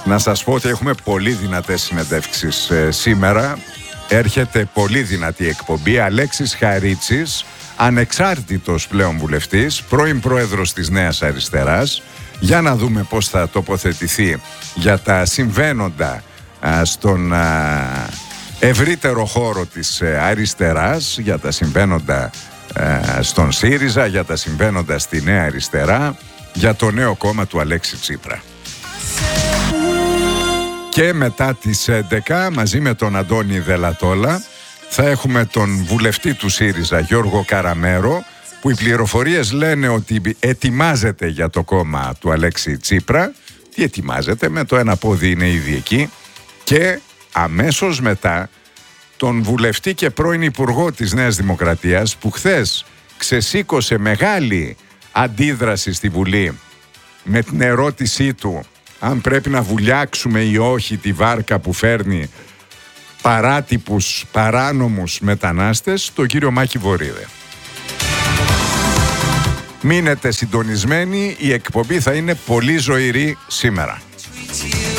Να σας πω ότι έχουμε πολύ δυνατές συνεντεύξεις σήμερα. Έρχεται πολύ δυνατή εκπομπή. Αλέξης Χαρίτσης, ανεξάρτητος πλέον βουλευτής, πρώην πρόεδρος της Νέας Αριστεράς. Για να δούμε πώς θα τοποθετηθεί για τα συμβαίνοντα στον ευρύτερο χώρο της αριστεράς, για τα συμβαίνοντα στον ΣΥΡΙΖΑ, για τα συμβαίνοντα στη Νέα Αριστερά, για το νέο κόμμα του Αλέξη Τσίπρα. Και μετά τις 11, μαζί με τον Αντώνη Δελατόλα, θα έχουμε τον βουλευτή του ΣΥΡΙΖΑ, Γιώργο Καραμέρο, που οι πληροφορίες λένε ότι ετοιμάζεται για το κόμμα του Αλέξη Τσίπρα. Τι ετοιμάζεται, με το ένα πόδι είναι ήδη εκεί. Και αμέσως μετά τον βουλευτή και πρώην υπουργό της Νέας Δημοκρατίας, που χθες ξεσήκωσε μεγάλη αντίδραση στη Βουλή με την ερώτησή του αν πρέπει να βουλιάξουμε ή όχι τη βάρκα που φέρνει παράτυπους, παράνομους μετανάστες, τον κύριο Μάκη Βορίδε. Μείνετε συντονισμένοι, η εκπομπή θα είναι πολύ ζωηρή σήμερα.